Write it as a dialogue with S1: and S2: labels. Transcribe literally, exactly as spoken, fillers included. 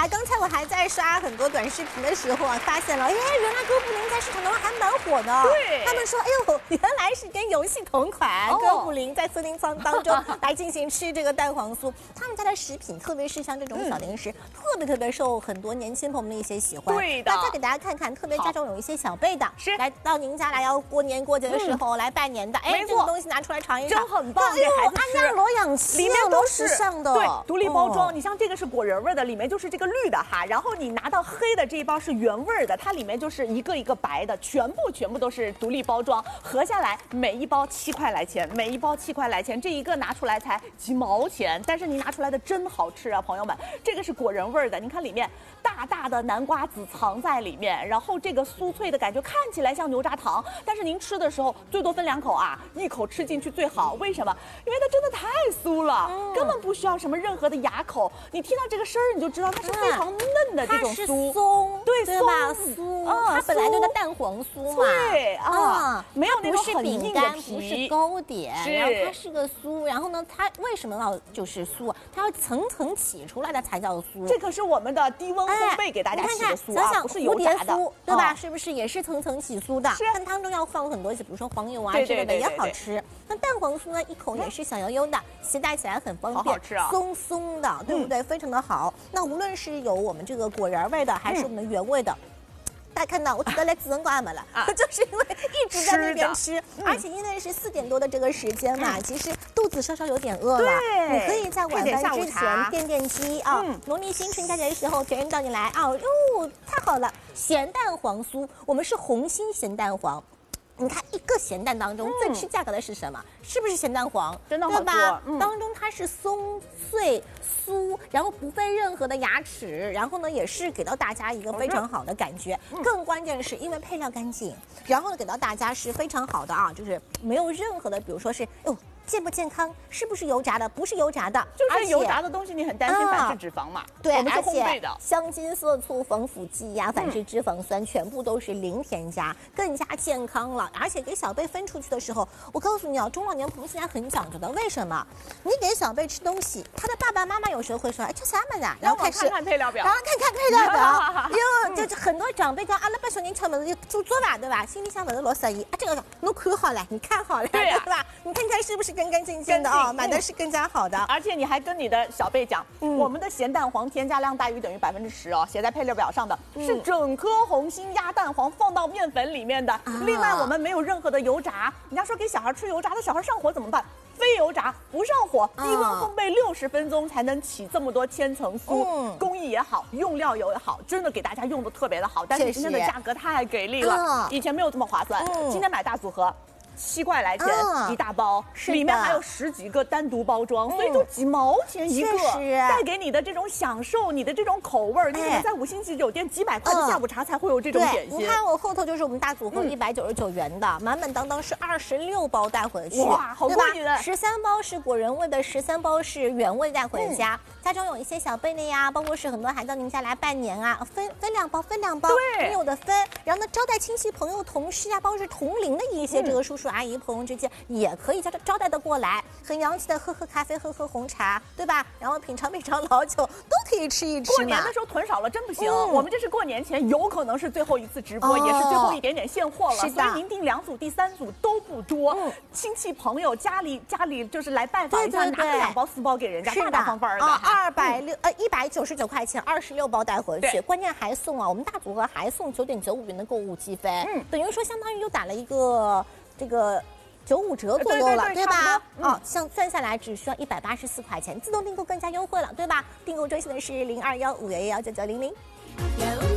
S1: 刚才我还在刷很多短视频的时候啊，发现了，哎，原来哥布林在市场当中还蛮火的。
S2: 对，
S1: 他们说，哎呦，原来是跟游戏同款，哦、哥布林在森林仓当中来进行吃这个蛋黄酥。他们家的食品，特别是像这种小零食，嗯、特别特别受很多年轻朋友们的一些喜欢。
S2: 对的。
S1: 那再给大家看看，特别家中有一些小辈的，
S2: 是
S1: 来到您家来要过年过节的时候、嗯、来拜年的，哎，这个东西拿出来尝一尝，
S2: 真很棒，给孩子吃。
S1: 安家罗养鸡，
S2: 里面都是
S1: 上的，
S2: 对，独立包装。哦、你像这个是果仁味的，里面就是这个绿的哈。然后你拿到黑的这一包是原味的，它里面就是一个一个白的，全部全部都是独立包装，合下来每一包七块来钱，每一包七块来钱，这一个拿出来才几毛钱，但是你拿出来的真好吃啊，朋友们。这个是果仁味的，你看里面大大的南瓜籽藏在里面，然后这个酥脆的感觉看起来像牛轧糖，但是您吃的时候最多分两口啊，一口吃进去最好。为什么？因为它真的太酥了，嗯、根本不需要什么任何的牙口，你听到这个声儿你就知道它是非常嫩的这种酥，
S1: 松，
S2: 对，
S1: 对吧？酥，嗯、它本来就叫蛋黄酥嘛，
S2: 对啊，没有那种很硬的皮，
S1: 不是糕点，然后它是个酥，然后呢，它为什么要就是酥？它要层层起出来的才叫酥。
S2: 这可是我们的低温烘焙给大家起的酥啊，
S1: 想想
S2: 不是油炸的，
S1: 对吧？是不是也是层层起酥的？
S2: 是，
S1: 但当中要放很多，比如说黄油啊之类的也好吃。那蛋黄酥呢，一口也是小油油的，携带起来很方便，
S2: 好好吃啊，
S1: 松松的，对不对？非常的好。那无论是有我们这个果仁味的，还是我们原味的。大家看到我觉得来自能挂满了，啊、就是因为一直在那边吃，嗯、而且因为是四点多的这个时间嘛，嗯、其实肚子稍稍有点饿了。
S2: 对，
S1: 你可以在晚饭之前垫垫饥啊。嗯、农历新春佳节的时候，别人到你来啊，哟，太好了！咸蛋黄酥，我们是红心咸蛋黄。你看一个咸蛋当中、嗯、最吃价格的是什么？是不是咸蛋黄？
S2: 真的好
S1: 对吧？
S2: 嗯、
S1: 当中它是松脆酥，然后不费任何的牙齿，然后呢也是给到大家一个非常好的感觉。嗯、更关键是因为配料干净，然后呢给到大家是非常好的啊，就是没有任何的，比如说是哟。健不健康？是不是油炸的？不是油炸的，
S2: 就是油炸的东西，你很担心反式脂肪嘛？
S1: 对，
S2: 我们是烘焙的，
S1: 香精、色素、防腐剂呀、反式脂肪酸，全部都是零添加，更加健康了。而且给小辈分出去的时候，我告诉你啊，中老年朋友现在很讲究的，为什么？你给小辈吃东西，他的爸爸妈妈有时候会说，哎，这啥么子？然后开始
S2: 看看配料表，
S1: 然后看看配料表，哟，就是很多长辈讲阿拉伯小人吃么子做做吧，对吧？心里想么子老色意啊，这个侬看好了，你看好了，对吧？你看看是不是干干净净的啊？买的是更加好的，
S2: 而且你还跟你的小辈讲，嗯、我们的咸蛋黄添加量大于等于百分之十哦，写在配料表上的、嗯、是整颗红心鸭蛋黄放到面粉里面的。啊、另外，我们没有任何的油炸。人家说给小孩吃油炸的，小孩上火怎么办？非油炸不上火，低温烘焙六十分钟才能起这么多千层酥，嗯、工艺也好，用料也好，真的给大家用的特别的好。但是今天的价格太给力了，嗯、以前没有这么划算，嗯、今天买大组合。七块来钱、嗯、一大包，里面还有十几个单独包装，嗯、所以就几毛钱一个，带给你的这种享受，你的这种口味儿，你可能在五星级酒店几百块的下午茶才会有这种点心。
S1: 你看我后头就是我们大组合一百九十九元的，嗯、满满当当是二十六包带回去，
S2: 哇，好过瘾！
S1: 十三包是果仁味的，十三包是原味带回家。嗯、家中有一些小辈的呀，包括是很多孩子到您家来拜年啊，分分两包，分两包，
S2: 对，
S1: 你有的分。然后呢，招待亲戚朋友、同事啊，包括是同龄的一些这个叔叔阿姨朋友之间。也可以招招待的过来，很洋气的喝喝咖啡，喝喝红茶，对吧？然后品尝品尝老酒，都可以吃一吃。
S2: 过年的时候囤少了真不行，嗯、我们这是过年前有可能是最后一次直播，哦、也是最后一点点现货了。所以您订两组、第三组都不多。嗯、亲戚朋友家里家里就是来拜访一下，拿个两包四包给人家，大大方方的。
S1: 啊，二百六呃一百九十九块钱，二十六包带回去，关键还送啊，我们大组合还送九点九五元的购物积分，嗯，等于说相当于又打了一个这个。九五折左右了， 对, 对, 对, 对吧？嗯、哦，像算下来只需要一百八十四块钱，自动订购更加优惠了，对吧？订购专线的是零二幺五幺幺九九零零。